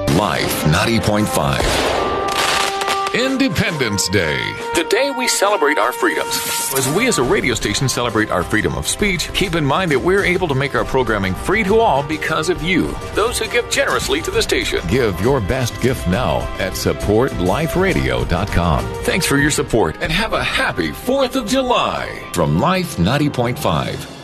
Life 90.5. Independence Day, the day we celebrate our freedoms. As we as a radio station celebrate our freedom of speech, keep in mind that we're able to make our programming free to all because of you, those who give generously to the station. Give your best gift now at supportliferadio.com. Thanks for your support and have a happy 4th of July from Life 90.5.